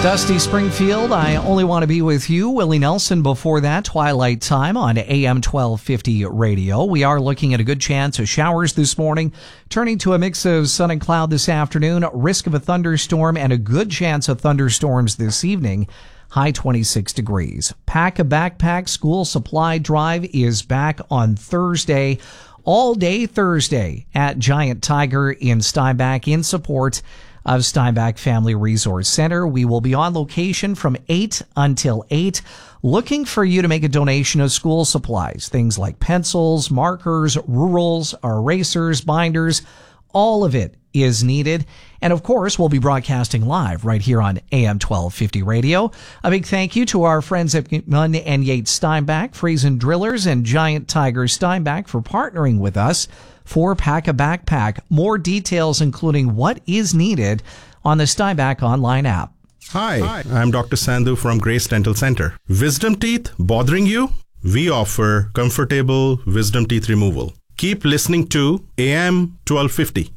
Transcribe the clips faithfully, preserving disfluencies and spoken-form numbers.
Dusty Springfield, I Only Want to Be With You. Willie Nelson before that, Twilight Time on A M twelve fifty radio. We are looking at a good chance of showers this morning, turning to a mix of sun and cloud this afternoon, risk of a thunderstorm, and a good chance of thunderstorms this evening. High twenty-six degrees. Pack a Backpack School Supply Drive is back on Thursday, all day Thursday at Giant Tiger in Steinbach in support of Steinbach Family Resource Center. We will be on location from eight until eight, looking for you to make a donation of school supplies, things like pencils, markers, rurals, erasers, binders. All of it is needed. And of course, we'll be broadcasting live right here on A M twelve fifty radio. A big thank you to our friends at Munn and Yates Steinbach, Friesen Drillers, and Giant Tiger Steinbach for partnering with us for Pack a Backpack. More details, including what is needed, on the Steinbach online app. Hi, Hi, I'm Doctor Sandhu from Grace Dental Center. Wisdom teeth bothering you? We offer comfortable wisdom teeth removal. Keep listening to A M twelve fifty.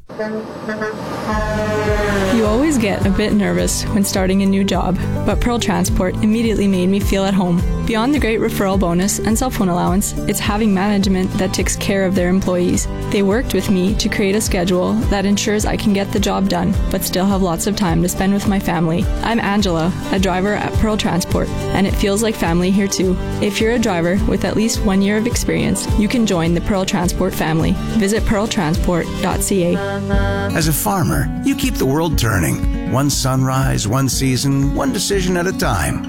You always get a bit nervous when starting a new job, but Pearl Transport immediately made me feel at home. Beyond the great referral bonus and cell phone allowance, it's having management that takes care of their employees. They worked with me to create a schedule that ensures I can get the job done, but still have lots of time to spend with my family. I'm Angela, a driver at Pearl Transport, and it feels like family here too. If you're a driver with at least one year of experience, you can join the Pearl Transport family. Visit pearl transport dot c a. As a farmer, you keep the world turning. One sunrise, one season, one decision at a time.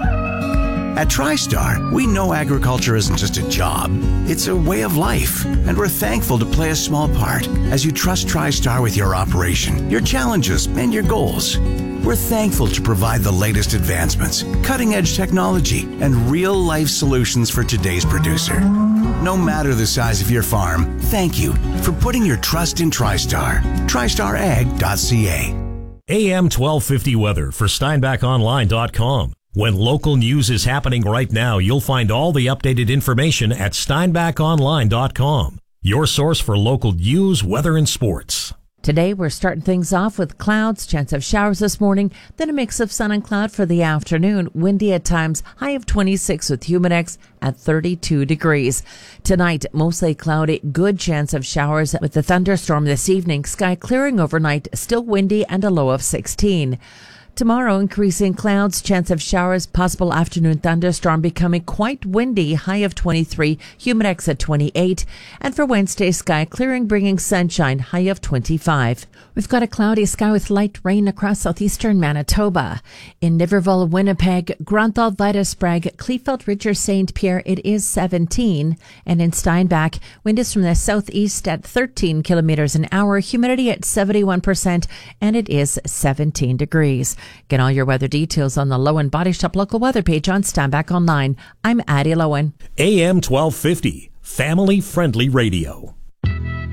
At TriStar, we know agriculture isn't just a job, it's a way of life, and we're thankful to play a small part as you trust TriStar with your operation, your challenges, and your goals. We're thankful to provide the latest advancements, cutting-edge technology, and real-life solutions for today's producer. No matter the size of your farm, thank you for putting your trust in TriStar. tri star ag dot c a. A M twelve fifty weather for steinbach online dot com. When local news is happening right now, you'll find all the updated information at steinbach online dot com. Your source for local news, weather, and sports. Today, we're starting things off with clouds, chance of showers this morning, then a mix of sun and cloud for the afternoon. Windy at times, high of twenty-six with humidex at thirty-two degrees. Tonight, mostly cloudy, good chance of showers with the thunderstorm this evening. Sky clearing overnight, still windy and a low of sixteen. Tomorrow, increasing clouds, chance of showers, possible afternoon thunderstorm, becoming quite windy, high of twenty-three, humidex at twenty-eight. And for Wednesday, sky clearing, bringing sunshine, high of twenty-five. We've got a cloudy sky with light rain across southeastern Manitoba. In Niverville, Winnipeg, Grunthal, Vitus-Sprague, Kleefeld, Ridger, Saint Pierre, it is seventeen. And in Steinbach, wind is from the southeast at thirteen kilometers an hour, humidity at seventy-one percent, and it is seventeen degrees. Get all your weather details on the Lowen Body Shop local weather page on Steinbach Online. I'm Addie Lowen. A M twelve fifty, family-friendly radio.